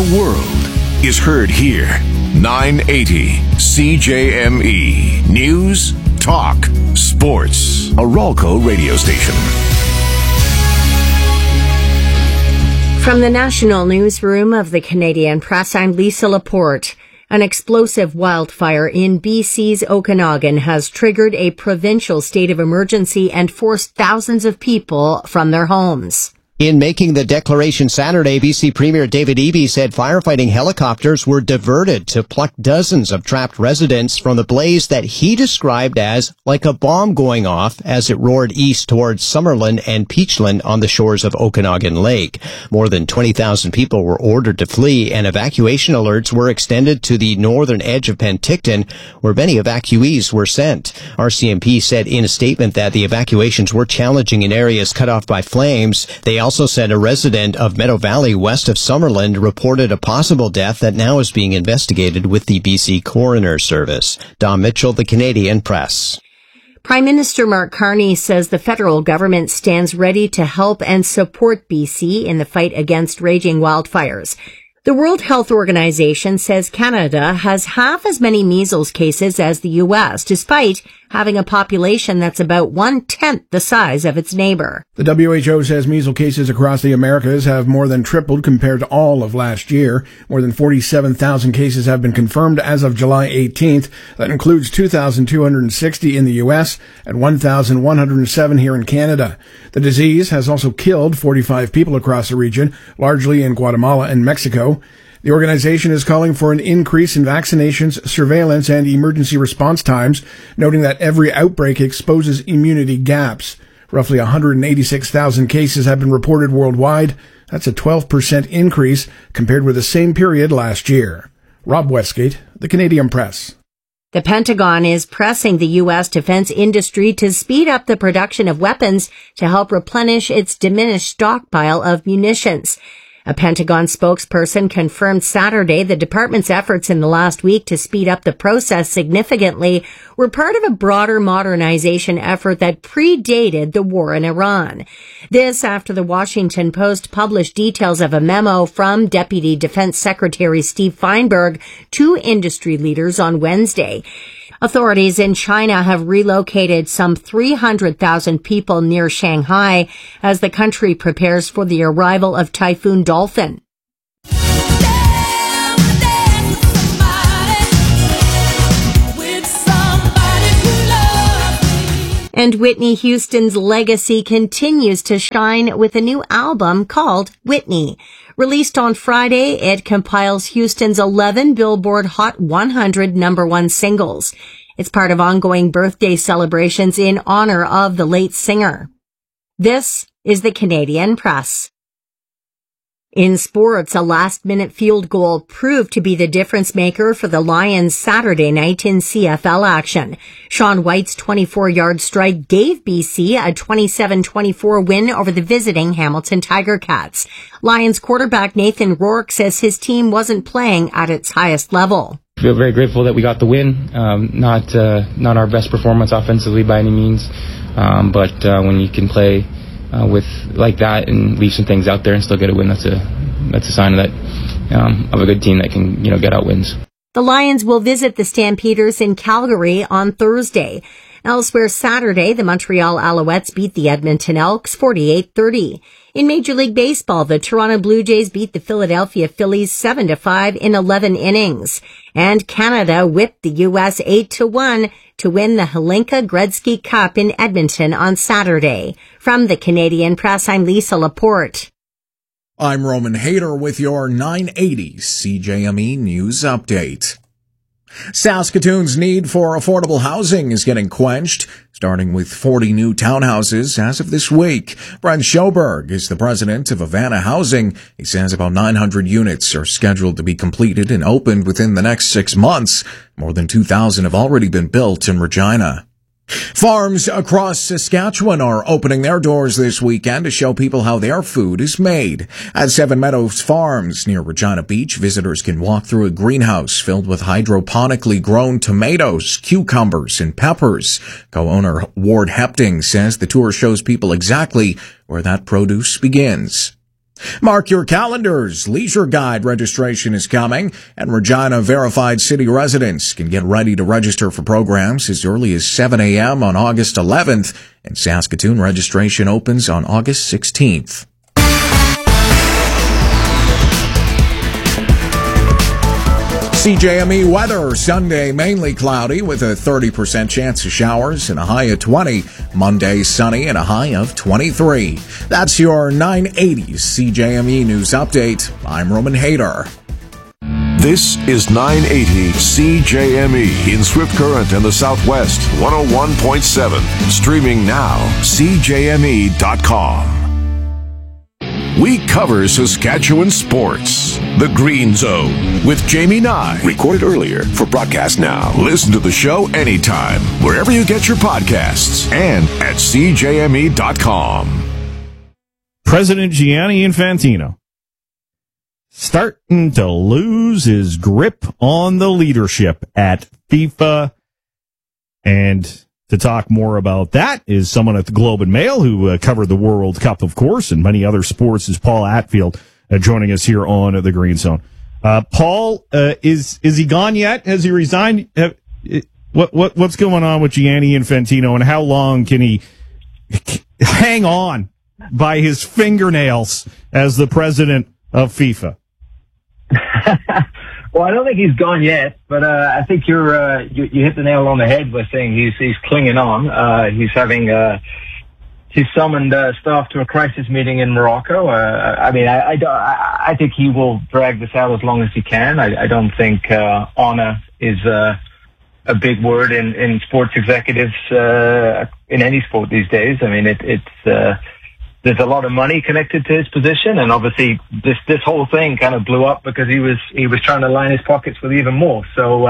the world is heard here. 980 CJME. News, talk, sports. A Ralco radio station. From the National Newsroom of the Canadian Press, I'm Lisa Laporte. An explosive wildfire in BC's Okanagan has triggered a provincial state of emergency and forced thousands of people from their homes. In making the declaration Saturday, BC Premier David Eby said firefighting helicopters were diverted to pluck dozens of trapped residents from the blaze that he described as like a bomb going off as it roared east towards Summerlin and Peachland on the shores of Okanagan Lake. More than 20,000 people were ordered to flee, and evacuation alerts were extended to the northern edge of Penticton, where many evacuees were sent. RCMP said in a statement that the evacuations were challenging in areas cut off by flames. They also said a resident of Meadow Valley west of Summerland reported a possible death that now is being investigated with the BC Coroner Service. Dom Mitchell, the Canadian Press. Prime Minister Mark Carney says the federal government stands ready to help and support BC in the fight against raging wildfires. The World Health Organization says Canada has half as many measles cases as the U.S., despite having a population that's about 1/10 the size of its neighbor. The WHO says measles cases across the Americas have more than tripled compared to all of last year. More than 47,000 cases have been confirmed as of July 18th. That includes 2,260 in the U.S. and 1,107 here in Canada. The disease has also killed 45 people across the region, largely in Guatemala and Mexico. The organization is calling for an increase in vaccinations, surveillance, and emergency response times, noting that every outbreak exposes immunity gaps. Roughly 186,000 cases have been reported worldwide. That's a 12% increase compared with the same period last year. Rob Westgate, the Canadian Press. The Pentagon is pressing the U.S. defense industry to speed up the production of weapons to help replenish its diminished stockpile of munitions. A Pentagon spokesperson confirmed Saturday the department's efforts in the last week to speed up the process significantly were part of a broader modernization effort that predated the war in Iran. This after the Washington Post published details of a memo from Deputy Defense Secretary Steve Feinberg to industry leaders on Wednesday. Authorities in China have relocated some 300,000 people near Shanghai as the country prepares for the arrival of Typhoon Dolphin. And Whitney Houston's legacy continues to shine with a new album called Whitney. Released on Friday, it compiles Houston's 11 Billboard Hot 100 #1 singles. It's part of ongoing birthday celebrations in honor of the late singer. This is the Canadian Press. In sports, a last-minute field goal proved to be the difference maker for the Lions Saturday night in CFL action. Sean White's 24-yard strike gave BC a 27-24 win over the visiting Hamilton Tiger Cats. Lions quarterback Nathan Rourke says his team wasn't playing at its highest level. I feel very grateful that we got the win. Not our best performance offensively by any means, but when you can play with like that and leave some things out there and still get a win, that's a sign of that of a good team that can get out wins. The Lions will visit the Stampeders in Calgary on Thursday. Elsewhere Saturday, the Montreal Alouettes beat the Edmonton Elks 48-30. In Major League Baseball, the Toronto Blue Jays beat the Philadelphia Phillies 7-5 in 11 innings. And Canada whipped the U.S. 8-1 to win the Hlinka Gretzky Cup in Edmonton on Saturday. From the Canadian Press, I'm Lisa Laporte. I'm Roman Hayter with your 980 CJME News Update. Saskatoon's need for affordable housing is getting quenched, starting with 40 new townhouses as of this week. Brent Schoberg is the president of Havana Housing. He says about 900 units are scheduled to be completed and opened within the next 6 months. More than 2,000 have already been built in Regina. Farms across Saskatchewan are opening their doors this weekend to show people how their food is made. At Seven Meadows Farms near Regina Beach, visitors can walk through a greenhouse filled with hydroponically grown tomatoes, cucumbers, and peppers. Co-owner Ward Hepting says the tour shows people exactly where that produce begins. Mark your calendars. Leisure Guide registration is coming, and Regina verified city residents can get ready to register for programs as early as 7 a.m. on August 11th, and Saskatoon registration opens on August 16th. CJME weather. Sunday mainly cloudy with a 30% chance of showers and a high of 20. Monday sunny and a high of 23. That's your 980 CJME News Update. I'm Roman Hayter. This is 980 CJME in Swift Current and the Southwest, 101.7. Streaming now, CJME.com. We cover Saskatchewan sports. The Green Zone with Jamie Nye. Recorded earlier for broadcast now. Listen to the show anytime, wherever you get your podcasts and at CJME.com. President Gianni Infantino starting to lose his grip on the leadership at FIFA. And to talk more about that is someone at the Globe and Mail who covered the World Cup, of course, and many other sports, is Paul Atfield, joining us here on the Green Zone. Paul, is he gone yet? Has he resigned? What's going on with Gianni Infantino, and how long can he hang on by his fingernails as the president of FIFA? Well, I don't think he's gone yet, but I think you hit the nail on the head by saying he's clinging on. He's summoned staff to a crisis meeting in Morocco. I think he will drag this out as long as he can. I don't think honor is a big word in sports executives in any sport these days. I mean, there's a lot of money connected to his position, and obviously this whole thing kind of blew up because he was trying to line his pockets with even more. So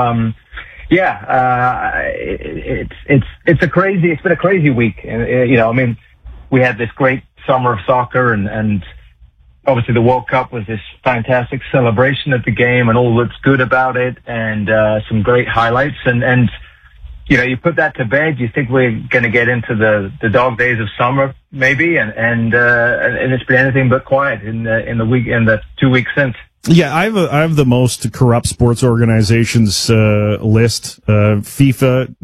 it's been a crazy week. We had this great summer of soccer, and obviously the World Cup was this fantastic celebration of the game, and all looks good about it, and some great highlights, and you put that to bed, you think we're going to get into the dog days of summer, maybe, and it's been anything but quiet in the 2 weeks since. Yeah, I have the most corrupt sports organizations list. FIFA,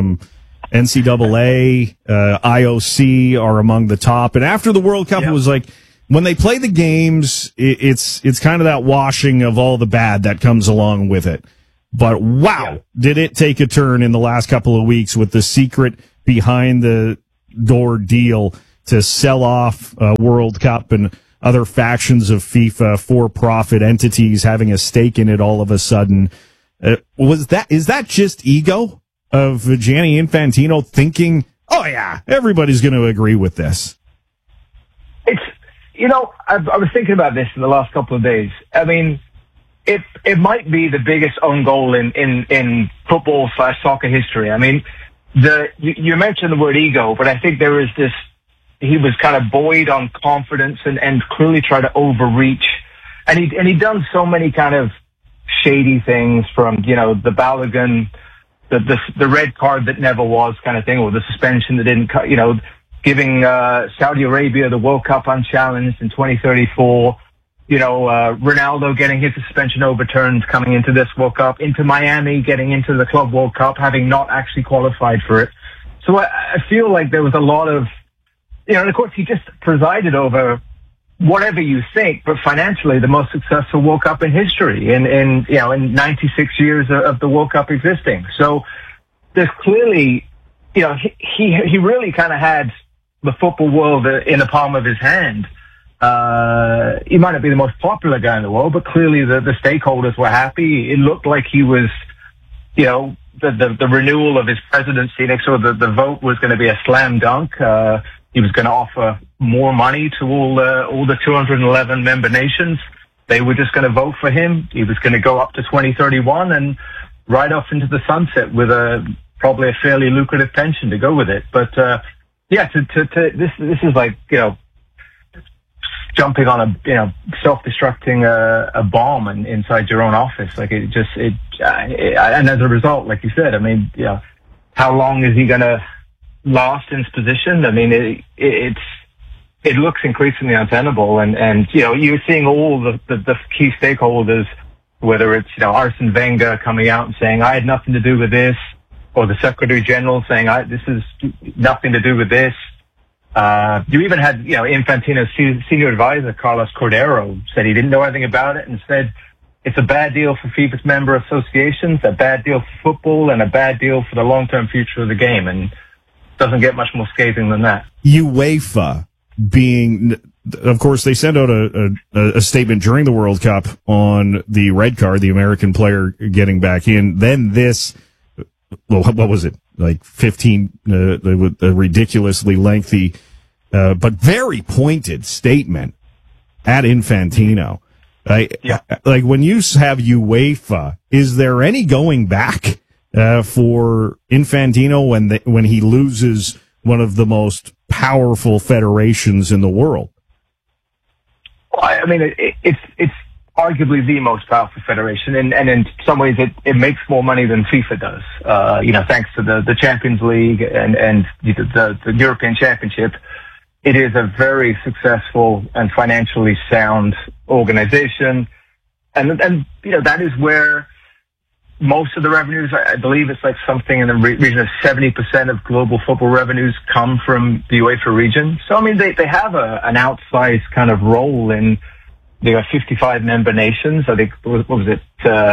NCAA, IOC are among the top. And after the World Cup, It was like when they play the games, it's kind of that washing of all the bad that comes along with it. But wow, did it take a turn in the last couple of weeks with the secret behind the door deal to sell off World Cup and other factions of FIFA, for-profit entities having a stake in it all of a sudden. Is that just ego of Gianni Infantino thinking, oh yeah, everybody's going to agree with this? I was thinking about this in the last couple of days. I mean, it might be the biggest own goal in football/soccer history. I mean, you mentioned the word ego, but I think there is this. He was kind of buoyed on confidence and clearly tried to overreach, and he'd done so many kind of shady things, from the Balogun, the red card that never was kind of thing, or the suspension that didn't cut, giving Saudi Arabia the World Cup unchallenged in 2034. Ronaldo getting his suspension overturned coming into this World Cup, into Miami getting into the Club World Cup, having not actually qualified for it. So I feel like there was a lot of, and of course he just presided over, whatever you think, but financially the most successful World Cup in history in 96 years of the World Cup existing. So there's clearly, he really kind of had the football world in the palm of his hand. He might not be the most popular guy in the world, but clearly the stakeholders were happy. It looked like he was, the renewal of his presidency next door, the vote was going to be a slam dunk. He was going to offer more money to all the 211 member nations. They were just going to vote for him. He was going to go up to 2031 and ride off into the sunset with probably a fairly lucrative pension to go with it. But this is like jumping on a self-destructing a bomb inside your own office. Like and as a result, like you said, I mean, how long is he going to last in his position? I mean, it looks increasingly untenable. And you're seeing all the key stakeholders, whether it's, Arsene Wenger coming out and saying, I had nothing to do with this, or the Secretary General saying, this is nothing to do with this. You even had, Infantino's senior advisor, Carlos Cordero, said he didn't know anything about it and said it's a bad deal for FIFA's member associations, a bad deal for football, and a bad deal for the long-term future of the game. And doesn't get much more scathing than that. UEFA being, of course, they sent out a statement during the World Cup on the red card, the American player getting back in. Then this, what was it? Like 15, a ridiculously lengthy, but very pointed statement at Infantino. Like when you have UEFA, is there any going back for Infantino when he loses one of the most powerful federations in the world? Well, I mean, it's arguably the most powerful federation, and in some ways it makes more money than FIFA does. Thanks to the Champions League and the European Championship. It is a very successful and financially sound organization. And that is where most of the revenues, I believe it's like something in the region of 70% of global football revenues come from the UEFA region. So, I mean, they have an outsized kind of role in the 55 member nations. I think, what was it,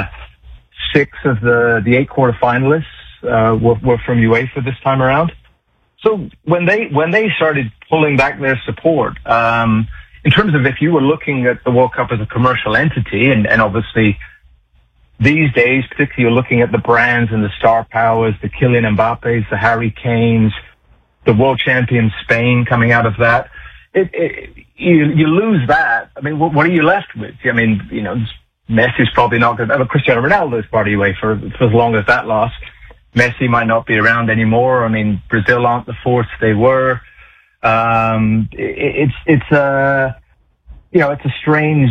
6 of the 8 quarterfinalists were from UEFA this time around. So when they started pulling back their support, in terms of if you were looking at the World Cup as a commercial entity, and obviously these days, particularly you're looking at the brands and the star powers, the Kylian Mbappes, the Harry Kanes, the world champion Spain coming out of that, you lose that. I mean, what are you left with? I mean, Messi's probably not going to, Cristiano Ronaldo's part of UEFA for as long as that lasts. Messi might not be around anymore. I mean, Brazil aren't the force they were. It's a strange,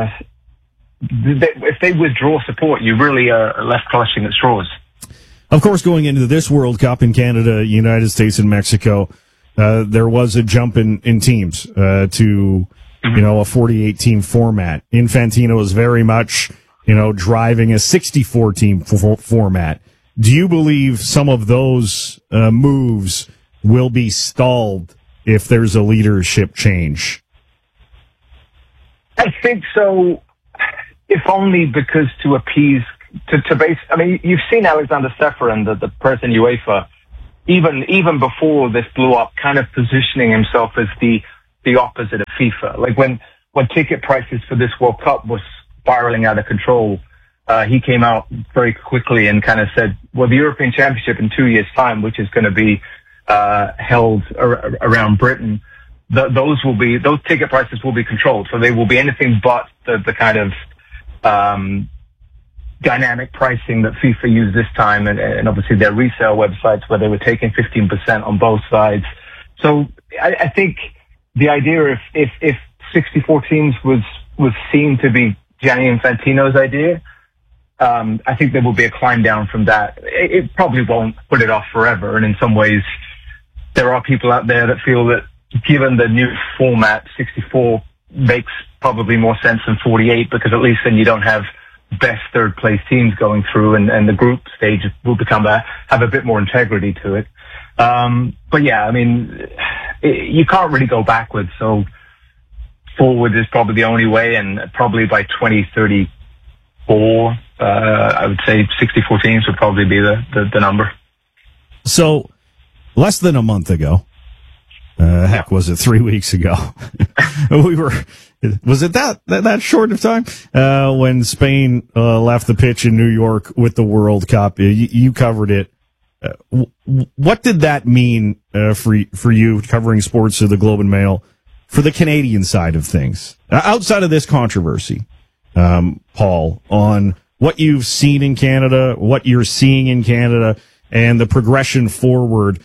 if they withdraw support, you really are left clutching at straws. Of course, going into this World Cup in Canada, United States, and Mexico, there was a jump in teams to a 48-team format. Infantino is very much driving a 64-team format. Do you believe some of those moves will be stalled if there's a leadership change? I think so, if only because to appease, to base. I mean, you've seen Alexander Ceferin, the president of UEFA, even before this blew up, kind of positioning himself as the opposite of FIFA. Like when ticket prices for this World Cup was spiraling out of control, he came out very quickly and kind of said, well, the European Championship in 2 years' time, which is going to be held around Britain, those ticket prices will be controlled. So they will be anything but the kind of dynamic pricing that FIFA used this time, and obviously their resale websites where they were taking 15% on both sides. So I think the idea if 64 teams was seen to be Gianni Infantino's idea, I think there will be a climb down from that. It probably won't put it off forever. And in some ways, there are people out there that feel that given the new format, 64 makes probably more sense than 48, because at least then you don't have best third place teams going through, and the group stage will have a bit more integrity to it. But yeah, I mean, you can't really go backwards. So forward is probably the only way. And probably by 2034, I would say 64 teams would probably be the number. So less than a month ago, was it 3 weeks ago? Was it that short of time? When Spain left the pitch in New York with the World Cup, you covered it. What did that mean for you covering sports of the Globe and Mail for the Canadian side of things, outside of this controversy, Paul, on what you've seen in Canada, what you're seeing in Canada, and the progression forward,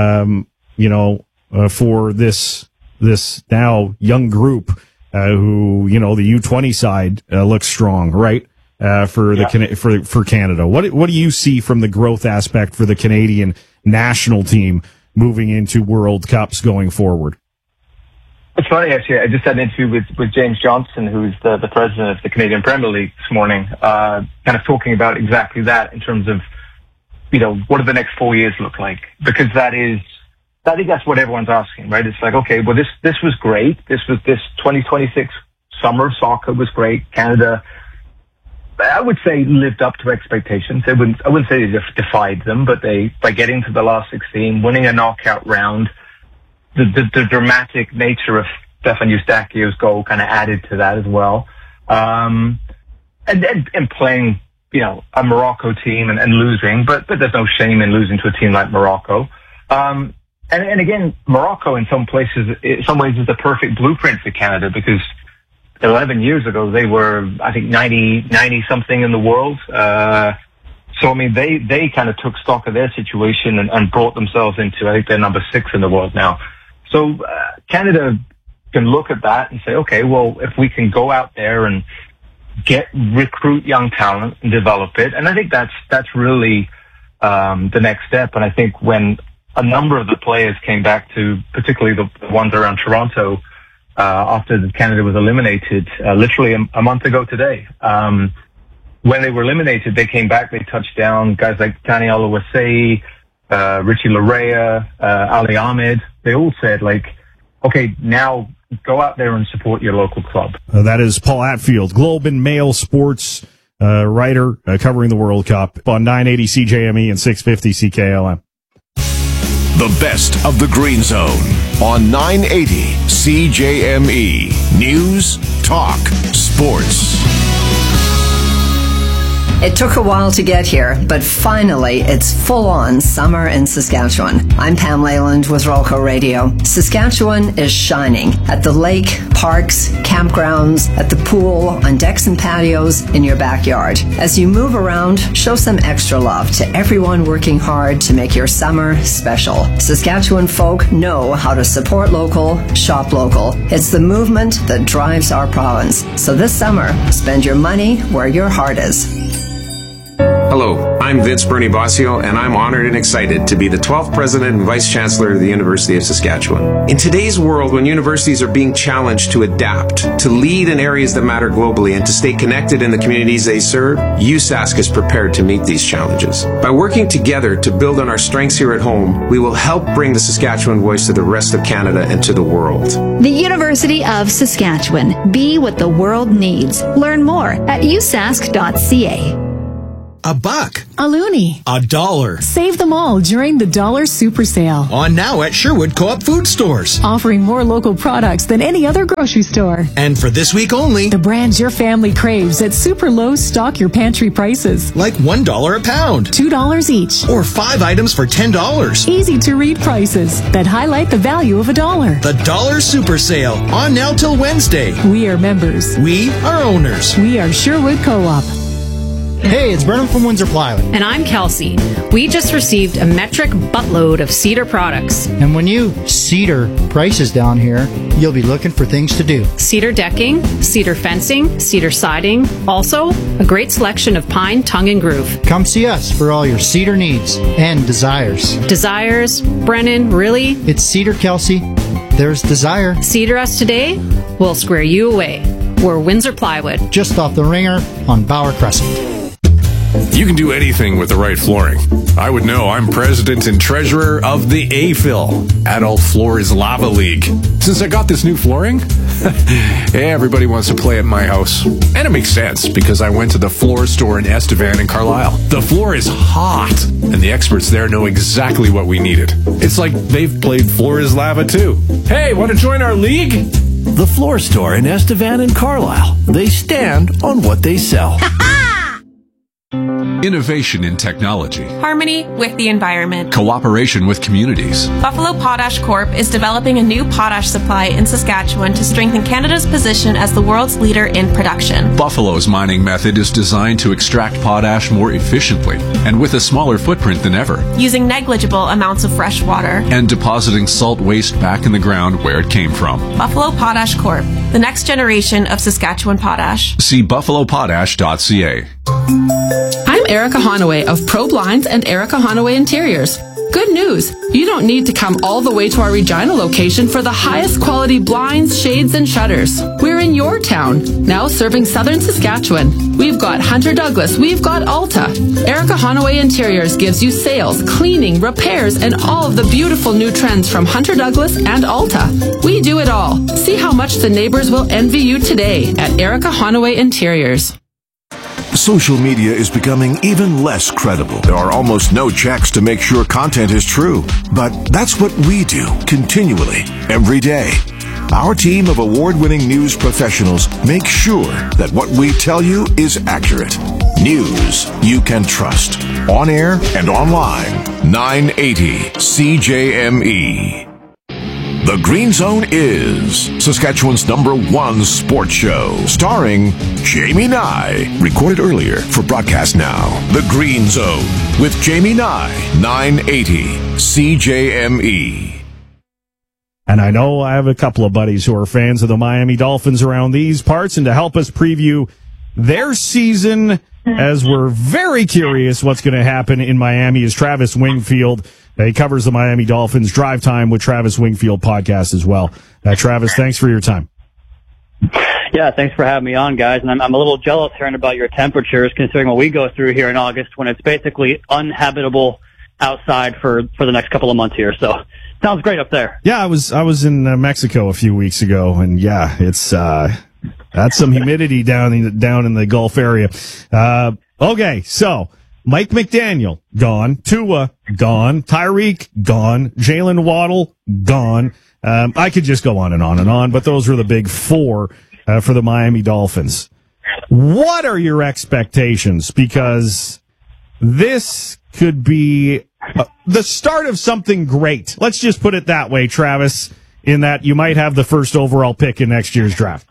for this now young group, who, the U20 side looks strong, right? For Canada. What do you see from the growth aspect for the Canadian national team moving into World Cups going forward? It's funny, actually. I just had an interview with James Johnson, who's the president of the Canadian Premier League this morning, kind of talking about exactly that in terms of, what do the next 4 years look like? Because I think that's what everyone's asking, right? It's like, okay, well, this was great. This 2026 summer of soccer was great. Canada, I would say, lived up to expectations. I wouldn't say they defied them, but by getting to the last 16, winning a knockout round, the dramatic nature of Stefan Eustachio's goal kind of added to that as well. And playing, a Morocco team and losing, but there's no shame in losing to a team like Morocco. And again, Morocco in some ways is the perfect blueprint for Canada, because 11 years ago they were, I think, 90 something in the world. So, I mean, they kind of took stock of their situation and brought themselves into, I think they're number 6 in the world now. So Canada can look at that and say, okay, well, if we can go out there and recruit young talent and develop it. And I think that's really the next step. And I think when a number of the players came back to, particularly the ones around Toronto, after Canada was eliminated, literally a month ago today, when they were eliminated, they came back, they touched down, guys like Tani Oluwaseyi, Richie Larea, Ali Ahmed. They all said, okay, now go out there and support your local club. That is Paul Atfield, Globe and Mail sports writer covering the World Cup on 980 CJME and 650 CKLM. The best of the Green Zone on 980 CJME. News, talk, sports. It took a while to get here, but finally, it's full-on summer in Saskatchewan. I'm Pam Leyland with Rolco Radio. Saskatchewan is shining at the lake, parks, campgrounds, at the pool, on decks and patios, in your backyard. As you move around, show some extra love to everyone working hard to make your summer special. Saskatchewan folk know how to support local, shop local. It's the movement that drives our province. So this summer, spend your money where your heart is. Hello, I'm Vince Bernie Bossio, and I'm honored and excited to be the 12th President and Vice Chancellor of the University of Saskatchewan. In today's world, when universities are being challenged to adapt, to lead in areas that matter globally, and to stay connected in the communities they serve, USask is prepared to meet these challenges. By working together to build on our strengths here at home, we will help bring the Saskatchewan voice to the rest of Canada and to the world. The University of Saskatchewan. Be what the world needs. Learn more at usask.ca. $1, a loonie, $1. Save them all during the Dollar Super Sale. On now at Sherwood Co-op Food Stores. Offering more local products than any other grocery store. And for this week only, the brands your family craves at super low stock your pantry prices. Like $1 a pound. $2 each. Or 5 items for $10. Easy to read prices that highlight the value of $1. The Dollar Super Sale. On now till Wednesday. We are members. We are owners. We are Sherwood Co-op. Hey, it's Brennan from Windsor Plywood. And I'm Kelsey. We just received a metric buttload of cedar products. And when you cedar prices down here, you'll be looking for things to do. Cedar decking, cedar fencing, cedar siding. Also, a great selection of pine, tongue, and groove. Come see us for all your cedar needs and desires. Desires? Brennan, really? It's Cedar, Kelsey. There's desire. Cedar us today, we'll square you away. We're Windsor Plywood. Just off the Ringer on Bauer Crescent. You can do anything with the right flooring. I would know. I'm president and treasurer of the AFIL, Adult Floors Lava League. Since I got this new flooring, everybody wants to play at my house. And it makes sense, because I went to the floor store in Estevan and Carlisle. The floor is hot, and the experts there know exactly what we needed. It's like they've played Floor is Lava too. Hey, want to join our league? The floor store in Estevan and Carlisle. They stand on what they sell. Innovation in technology. Harmony with the environment. Cooperation with communities. Buffalo Potash Corp is developing a new potash supply in Saskatchewan to strengthen Canada's position as the world's leader in production. Buffalo's mining method is designed to extract potash more efficiently and with a smaller footprint than ever. Using negligible amounts of fresh water. And depositing salt waste back in the ground where it came from. Buffalo Potash Corp, the next generation of Saskatchewan potash. See buffalopotash.ca. I'm Erica Honaway of Pro Blinds and Erica Honaway Interiors. Good news! You don't need to come all the way to our Regina location for the highest quality blinds, shades, and shutters. We're in your town, now serving southern Saskatchewan. We've got Hunter Douglas, we've got Alta. Erica Honaway Interiors gives you sales, cleaning, repairs, and all of the beautiful new trends from Hunter Douglas and Alta. We do it all. See how much the neighbors will envy you today at Erica Honaway Interiors. Social media is becoming even less credible. There are almost no checks to make sure content is true. But that's what we do continually, every day. Our team of award-winning news professionals make sure that what we tell you is accurate. News you can trust. On air and online. 980 CJME. The Green Zone is Saskatchewan's #1 sports show, starring Jamie Nye. Recorded earlier for broadcast now. The Green Zone with Jamie Nye, 980 CJME. And I know I have a couple of buddies who are fans of the Miami Dolphins around these parts, and to help us preview their season, as we're very curious what's going to happen in Miami, is Travis Wingfield. He covers the Miami Dolphins. Drive Time with Travis Wingfield podcast as well. Travis, thanks for your time. Yeah, thanks for having me on, guys. And I'm a little jealous hearing about your temperatures, considering what we go through here in August when it's basically uninhabitable outside for the next couple of months here. So sounds great up there. Yeah, I was in Mexico a few weeks ago, and yeah, it's that's some humidity down in the Gulf area. Okay, so Mike McDaniel, gone. Tua, gone. Tyreek, gone. Jalen Waddle, gone. I could just go on and on and on, but those were the big four for the Miami Dolphins. What are your expectations? Because this could be the start of something great. Let's just put it that way, Travis, in that you might have the first overall pick in next year's draft.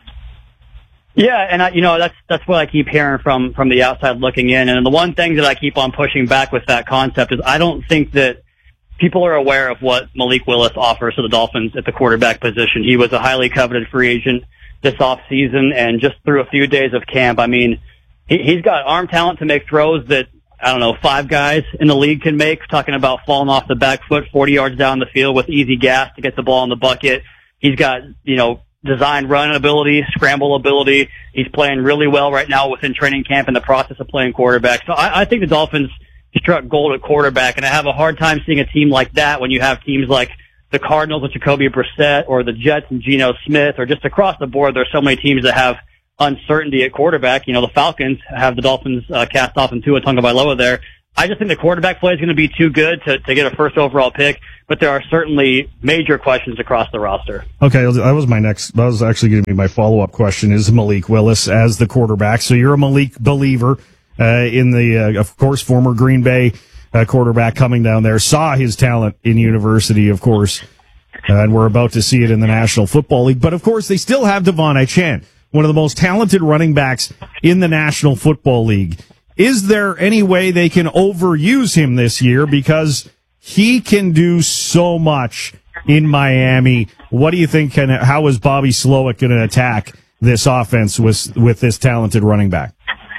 Yeah, and that's what I keep hearing from the outside looking in. And the one thing that I keep on pushing back with that concept is I don't think that people are aware of what Malik Willis offers to the Dolphins at the quarterback position. He was a highly coveted free agent this offseason, and just through a few days of camp, I mean, he's got arm talent to make throws that, I don't know, 5 guys in the league can make, talking about falling off the back foot 40 yards down the field with easy gas to get the ball in the bucket. He's got, design run ability, scramble ability. He's playing really well right now within training camp in the process of playing quarterback. So I think the Dolphins struck gold at quarterback, and I have a hard time seeing a team like that when you have teams like the Cardinals with Jacoby Brissett or the Jets and Geno Smith, or just across the board. There's so many teams that have uncertainty at quarterback. The Falcons have the Dolphins cast off in Tua Tagovailoa there. I just think the quarterback play is going to be too good to get a first overall pick, but there are certainly major questions across the roster. Okay, that was actually going to be my follow-up question, is Malik Willis as the quarterback. So you're a Malik believer in the, of course, former Green Bay quarterback coming down there, saw his talent in university, of course, and we're about to see it in the National Football League. But, of course, they still have Devon Achane, one of the most talented running backs in the National Football League. Is there any way they can overuse him this year? Because he can do so much in Miami. What do you think? How is Bobby Slowick going to attack this offense with this talented running back?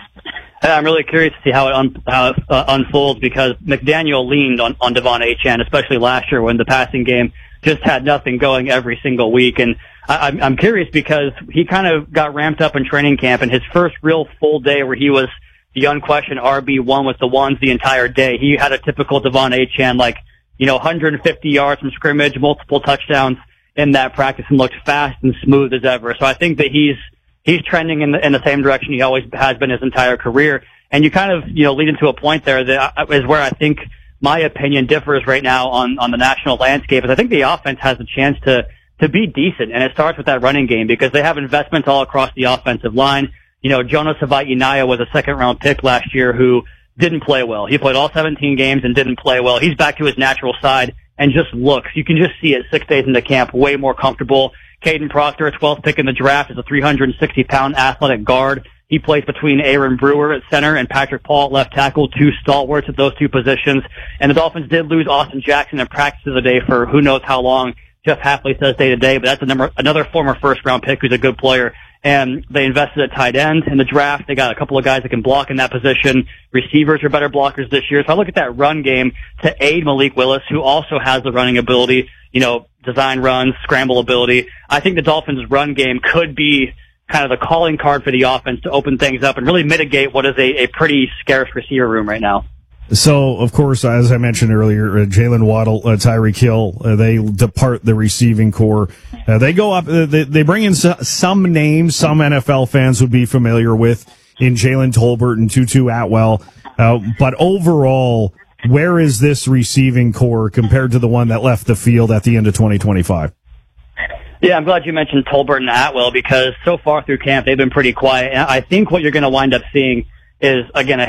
I'm really curious to see how it unfolds, because McDaniel leaned on Devon Achane, especially last year when the passing game just had nothing going every single week. And I'm curious because he kind of got ramped up in training camp, and his first real full day where he was the unquestioned RB1 with the ones the entire day, he had a typical Devon Achane, 150 yards from scrimmage, multiple touchdowns in that practice, and looked fast and smooth as ever. So I think that he's trending in the same direction he always has been his entire career. And you kind of, lead into a point there that is where I think my opinion differs right now on the national landscape, is I think the offense has a chance to be decent. And it starts with that running game, because they have investments all across the offensive line. Jonas Savaiinaya was a second-round pick last year who didn't play well. He played all 17 games and didn't play well. He's back to his natural side and just looks. You can just see it 6 days into camp, way more comfortable. Caden Proctor, a 12th pick in the draft, is a 360-pound athletic guard. He plays between Aaron Brewer at center and Patrick Paul at left tackle, 2 stalwarts at those 2 positions. And the Dolphins did lose Austin Jackson in practice of the day for who knows how long. Jeff Hafley says day to day, but that's another former first-round pick who's a good player And they invested at tight end in the draft. They got a couple of guys that can block in that position. Receivers are better blockers this year. So I look at that run game to aid Malik Willis, who also has the running ability, design runs, scramble ability. I think the Dolphins' run game could be kind of the calling card for the offense to open things up and really mitigate what is a pretty scarce receiver room right now. So, of course, as I mentioned earlier, Jalen Waddle, Tyreek Hill, they depart the receiving core. They go up, they bring in some names some NFL fans would be familiar with in Jalen Tolbert and Tutu Atwell. But overall, where is this receiving core compared to the one that left the field at the end of 2025? Yeah, I'm glad you mentioned Tolbert and Atwell because so far through camp, they've been pretty quiet. And I think what you're going to wind up seeing is, again, a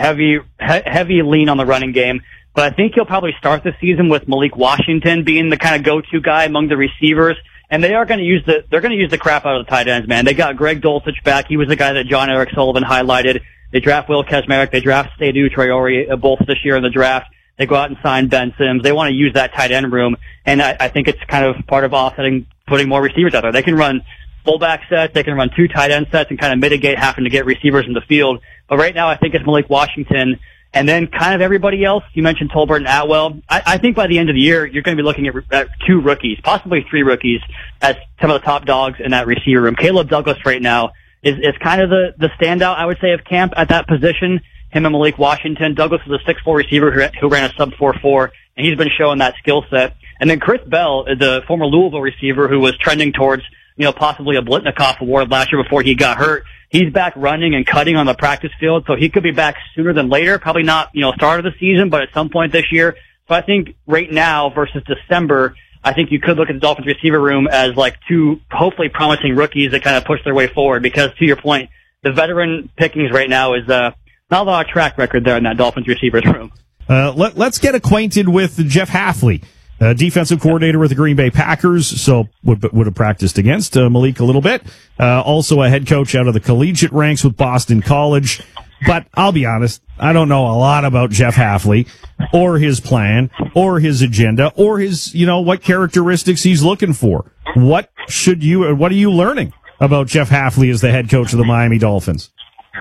heavy lean on the running game. But I think he'll probably start the season with Malik Washington being the kind of go-to guy among the receivers. And they're going to use the crap out of the tight ends, man. They got Greg Dulcich back. He was the guy that John Eric Sullivan highlighted. They draft Will Kazmarek. They draft Seydou Traore both this year in the draft. They go out and sign Ben Sims. They want to use that tight end room. And I think it's kind of part of offsetting, putting more receivers out there. They can run fullback sets. They can run 2 tight end sets and kind of mitigate having to get receivers in the field. But right now, I think it's Malik Washington and then kind of everybody else. You mentioned Tolbert and Atwell. I think by the end of the year, you're going to be looking at 2 rookies, possibly 3 rookies as some of the top dogs in that receiver room. Caleb Douglas right now is kind of the standout, I would say, of camp at that position. Him and Malik Washington. Douglas is a 6'4" receiver who ran a sub 4.4, and he's been showing that skill set. And then Chris Bell, the former Louisville receiver who was trending towards, possibly a Blitnikoff award last year before he got hurt. He's back running and cutting on the practice field, so he could be back sooner than later. Probably not, start of the season, but at some point this year. So I think right now versus December, I think you could look at the Dolphins receiver room as like 2 hopefully promising rookies that kind of push their way forward because to your point, the veteran pickings right now is, not a lot of track record there in that Dolphins receivers room. Let's get acquainted with Jeff Hafley, defensive coordinator with the Green Bay Packers, so would have practiced against Malik a little bit. Also a head coach out of the collegiate ranks with Boston College. But I'll be honest, I don't know a lot about Jeff Hafley or his plan or his agenda or his, what characteristics he's looking for. What are you learning about Jeff Hafley as the head coach of the Miami Dolphins?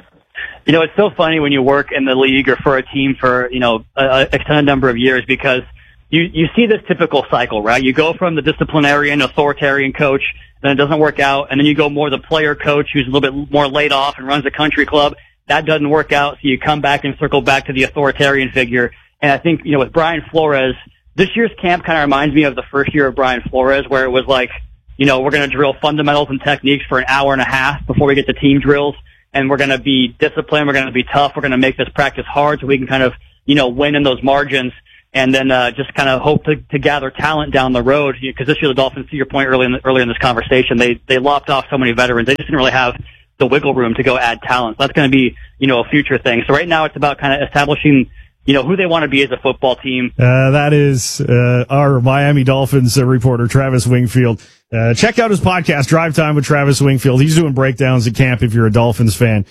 It's so funny when you work in the league or for a team for, an extended number of years because you see this typical cycle, right? You go from the disciplinarian, authoritarian coach, then it doesn't work out, and then you go more the player coach who's a little bit more laid off and runs a country club. That doesn't work out, so you come back and circle back to the authoritarian figure. And I think, with Brian Flores, this year's camp kind of reminds me of the first year of Brian Flores where it was like, we're going to drill fundamentals and techniques for an hour and a half before we get to team drills. And we're going to be disciplined. We're going to be tough. We're going to make this practice hard so we can kind of, win in those margins and then, just kind of hope to gather talent down the road. Because this year the Dolphins, to your point earlier in this conversation, they lopped off so many veterans. They just didn't really have the wiggle room to go add talent. That's going to be, a future thing. So right now it's about kind of establishing, who they want to be as a football team. That is, our Miami Dolphins reporter, Travis Wingfield. Check out his podcast, Drive Time with Travis Wingfield. He's doing breakdowns at camp if you're a Dolphins fan.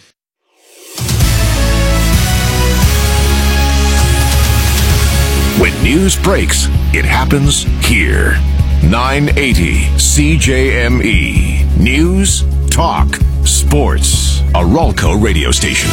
When news breaks, it happens here. 980 CJME. News, talk, sports. A Ralco radio station.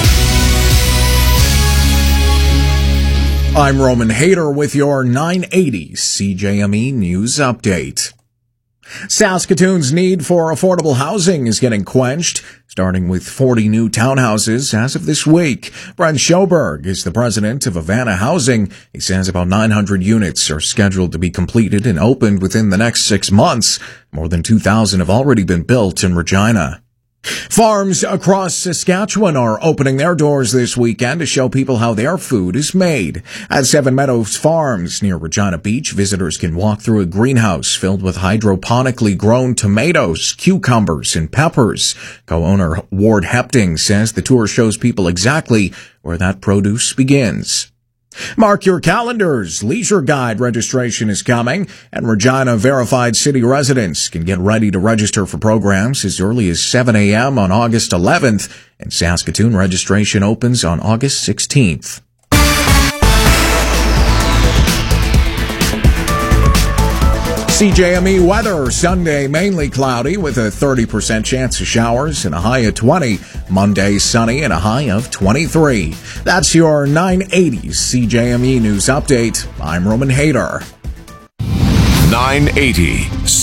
I'm Roman Hayter with your 980 CJME News Update. Saskatoon's need for affordable housing is getting quenched, starting with 40 new townhouses as of this week. Brent Schoberg is the president of Havana Housing. He says about 900 units are scheduled to be completed and opened within the next 6 months. More than 2,000 have already been built in Regina. Farms across Saskatchewan are opening their doors this weekend to show people how their food is made. At Seven Meadows Farms near Regina Beach, visitors can walk through a greenhouse filled with hydroponically grown tomatoes, cucumbers, and peppers. Co-owner Ward Hepting says the tour shows people exactly where that produce begins. Mark your calendars. Leisure Guide registration is coming, and Regina verified city residents can get ready to register for programs as early as 7 a.m. on August 11th, and Saskatoon registration opens on August 16th. CJME weather, Sunday mainly cloudy with a 30% chance of showers and a high of 20. Monday sunny and a high of 23. That's your 980 CJME News Update. I'm Roman Hayter. 980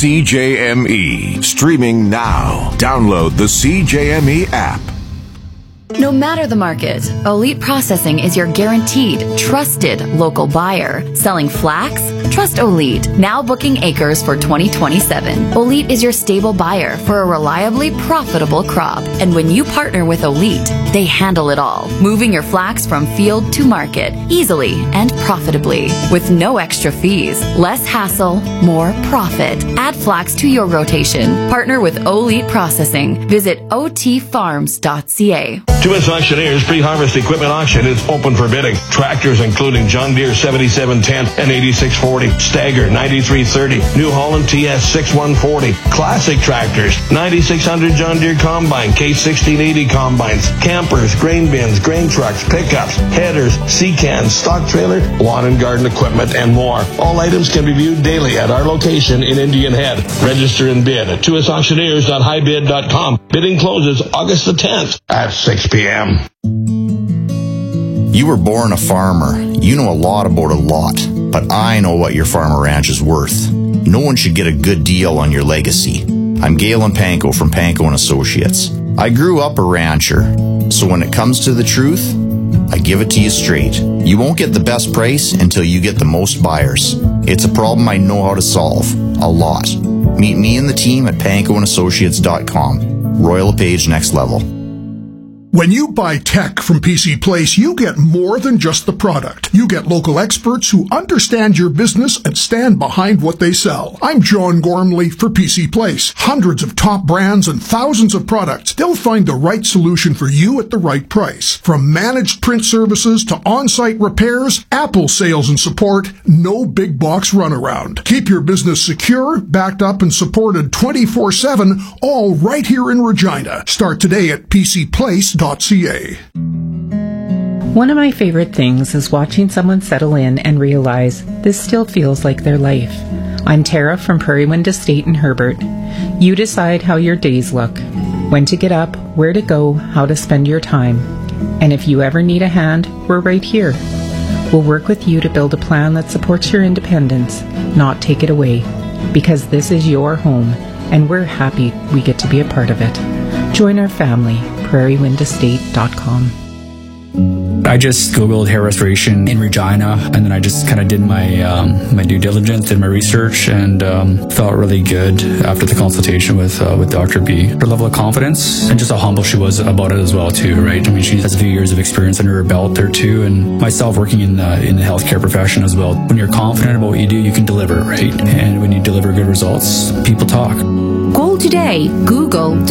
CJME. Streaming now. Download the CJME app. No matter the market, Elite Processing is your guaranteed, trusted local buyer. Selling flax? Trust Elite. Now booking acres for 2027. Elite is your stable buyer for a reliably profitable crop. And when you partner with Elite, they handle it all. Moving your flax from field to market easily and profitably. With no extra fees. Less hassle, more profit. Add flax to your rotation. Partner with Elite Processing. Visit otfarms.ca. Tuas Auctioneers pre-harvest equipment auction is open for bidding. Tractors including John Deere 7710 and 8640, Stagger 9330, New Holland TS 6140, classic tractors, 9600 John Deere Combine, K1680 combines, campers, grain bins, grain trucks, pickups, headers, sea-cans, stock trailer, lawn and garden equipment, and more. All items can be viewed daily at our location in Indian Head. Register and bid at tuasauctioneers.highbid.com. Bidding closes August the 10th at 6 p.m. You were born a farmer. You know a lot about a lot. But I know what your farm or ranch is worth. No one should get a good deal on your legacy. I'm Galen Panko from Panko & Associates. I grew up a rancher, so when it comes to the truth, I give it to you straight. You won't get the best price until you get the most buyers. It's a problem I know how to solve. A lot. Meet me and the team at pankoandassociates.com. Royal LePage Next Level. When you buy tech from PC Place, you get more than just the product. You get local experts who understand your business and stand behind what they sell. I'm John Gormley for PC Place. Hundreds of top brands and thousands of products. They'll find the right solution for you at the right price. From managed print services to on-site repairs, Apple sales and support, no big box runaround. Keep your business secure, backed up and supported 24/7, all right here in Regina. Start today at PCPlace.ca. One of my favorite things is watching someone settle in and realize this still feels like their life. I'm Tara from Prairie Wind Estate in Herbert. You decide how your days look, when to get up, where to go, how to spend your time. And if you ever need a hand, we're right here. We'll work with you to build a plan that supports your independence, not take it away. Because this is your home, and we're happy we get to be a part of it. Join our family, prairiewindestate.com. I just Googled hair restoration in Regina, and then I just kind of did my due diligence, did my research, and felt really good after the consultation with Dr. B. Her level of confidence and just how humble she was about it as well too, right? I mean, she has a few years of experience under her belt there too, and myself working in the healthcare profession as well. When you're confident about what you do, you can deliver, right? And when you deliver good results, people talk. Call today. Google